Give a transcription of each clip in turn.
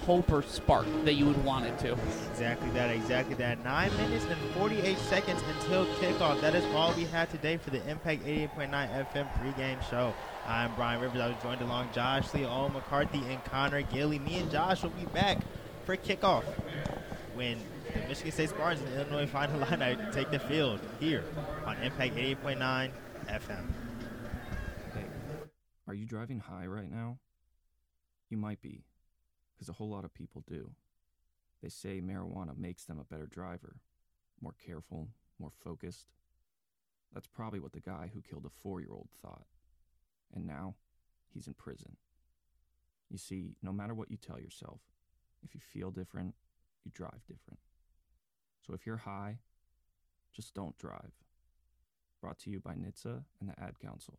hope or spark that you would want it to. Exactly that. 9 minutes and 48 seconds until kickoff. That is all we had today for the Impact 88.9 FM pregame show. I'm Brian Rivers. I was joined along Josh Lee, Owen McCarthy, and Connor Gilly. Me and Josh will be back for kickoff when the Michigan State Spartans and the Illinois Final Illini take the field here on Impact 88.9 FM. Hey, are you driving high right now? You might be, because a whole lot of people do. They say marijuana makes them a better driver, more careful, more focused. That's probably what the guy who killed a 4-year-old thought. And now, he's in prison. You see, no matter what you tell yourself, if you feel different, you drive different. So if you're high, just don't drive. Brought to you by NHTSA and the Ad Council.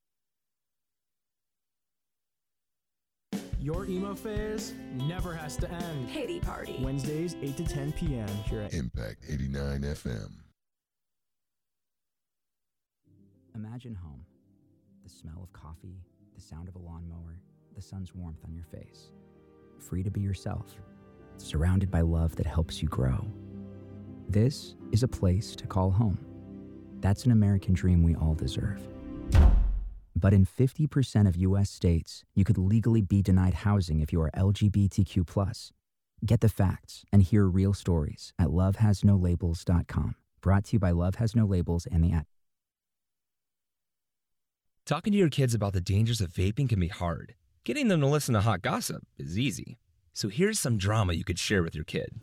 Your emo phase never has to end. Pity Party. Wednesdays, 8 to 10 p.m. here at Impact 89 FM. Imagine home. The smell of coffee, the sound of a lawnmower, the sun's warmth on your face. Free to be yourself. Surrounded by love that helps you grow. This is a place to call home. That's an American dream we all deserve. But in 50% of U.S. states, you could legally be denied housing if you are LGBTQ+. Get the facts and hear real stories at lovehasnolabels.com. Brought to you by Love Has No Labels and the Ad. Talking to your kids about the dangers of vaping can be hard. Getting them to listen to hot gossip is easy. So here's some drama you could share with your kid.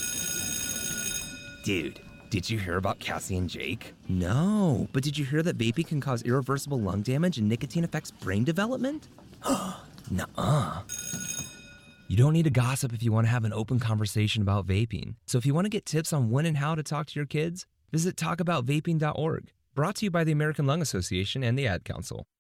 Dude, did you hear about Cassie and Jake? No, but did you hear that vaping can cause irreversible lung damage and nicotine affects brain development? Nuh-uh. You don't need to gossip if you want to have an open conversation about vaping. So if you want to get tips on when and how to talk to your kids, visit talkaboutvaping.org. Brought to you by the American Lung Association and the Ad Council.